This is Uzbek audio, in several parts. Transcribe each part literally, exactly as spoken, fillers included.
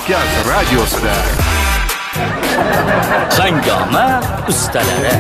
Markaz radiosida Hangoma ustalari.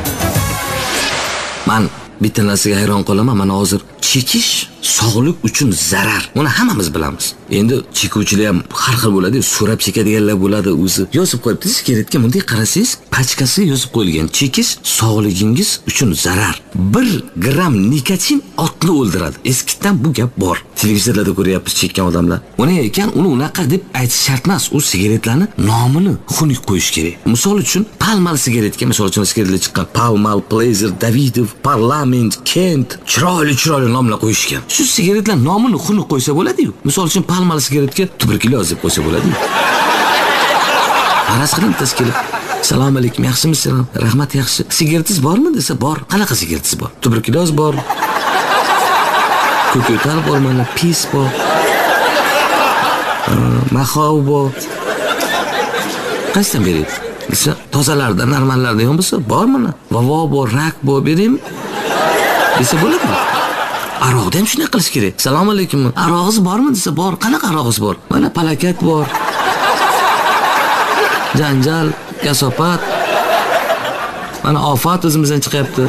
Men bitta narsaga hayron qolaman. Mana hozir chekish sog'lik uchun zarar. Buni hammamiz bilamiz. Endi chekuvchilar ham har xil bo'ladi, so'rab chekadiganlar bo'ladi. O'zi yozib qo'yibdi. Sigaretga bunday qarasangiz, pachkasiga yozib qo'yilgan. Chekish sog'ligingiz uchun zarar. bir gramm nikotin otni o'ldiradi. Eskidan bu gap bor. Televizorlarda ko'ryapmiz chekkan odamlar. Uni ekan, uni unaqa deb aytish shart emas. U sigaretlarni nomini xunuk qo'yish kerak. Misol uchun, palmal sigaretga, misol uchun sigaretlar chiqqan Palmal, Pleasure, Davidov, Parlament, Kent, chiroyli chiroyli nomlar qo'yishgan. Shu sigaretlar nomini xunuk qo'ysa bo'ladi-yu. Misol uchun palmal sigaretga tuberkuloz deb qo'ysa bo'ladi-yu. Aras qiling tashkilib. Assalomu alaykum, yaxshimisiz? Rahmat, yaxshi. Sigaretingiz bormi desa, bor. Qanaqa sigaretingiz bor? Tuberkuloz bor. Ko'ko'tar bor, mana pis bor. Mahov bor. Qaysidan beraylik? Desa, tozalardan, normallardan ham bo'lsa, bor mana. Vavo bor, rak bor, beraymi? Desa bo'ladimi? Aroqda ham shunday qilish kerak. Assalomu alaykum. Arog'ingiz bormi desa, bor. Qanaqa arog'ingiz bor? Mana palakat bor. Janjal, kasopat. Mana ofat o'zimizdan chiqyapti.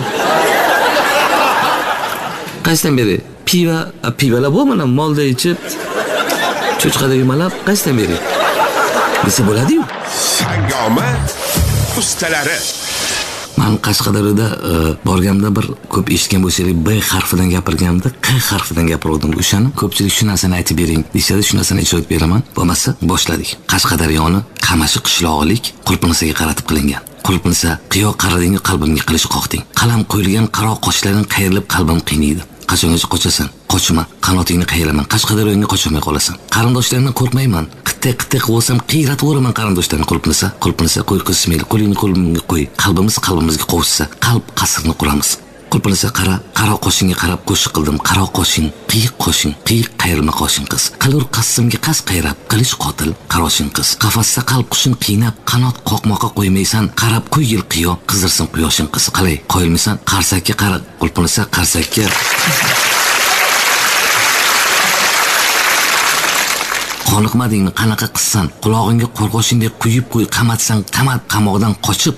Qaysidan beray? Piva, pivalar bu mana molda ichib, cho'chqada yumalab, qaysidan beray? Desa bo'ladi-yu. Hangoma ustalari. Men Qashqadaryoda e, borganimda bir ko'p eshitgan bo'lsangiz, B harfidan gapirganimda Q harfidan gapirdim. O'shani ko'pchilik shu narsani aytib bering deshadi, shu narsani ijro etib beraman. Bo'lmasa boshladik. Qashqadaryoni Qamashi qishlog'ilik Qulpinisaga qaratib qilingan. Qulpinisa, qiyo qaradingi qalbimga qilish qoqding. Qalam qo'yilgan qaro qoshlaring qayrilib qalbim qiynaydi. Qachongacha qochasan? Qochma, qanotingni qayraman. Qashqadaryoga qochamay qolasan. Qarindoshlarimdan qo'rqmayman. Qitta-qitta qilsam qiyratvoraman qarindoshlarni. Qulpinisa, qulpinisa, qo'y qismayli, qo'lingni qo'limga qo'y. Qalbimiz qalbimizga qovushsa, qalb qasrni quramiz. Qulpinisa, qara, qaro qoshingga qarab qo'shiq qildim. Qaro qoshing, qiyiq qoshing, qiyiq qayrilma qoshing qiz. Qilur qassimga qas qayrab, qilish qotil, qaroshin qiz. Qafasda qalb qushing qiynab, qanot qoqmoqqa qo'ymaysan. Qarab qo'y yil qiyo, qizirsin quyoshing qiz. Qalay, qo'yilmaysan, qarsakka qara. Qulpinisa, qarsakka. Qoniqmadingmi? Qanaqa qilsan? Qulog'ingga qo'rqoshingdek quyib qo'y, qamatsan, qamat, qamoqdan qochib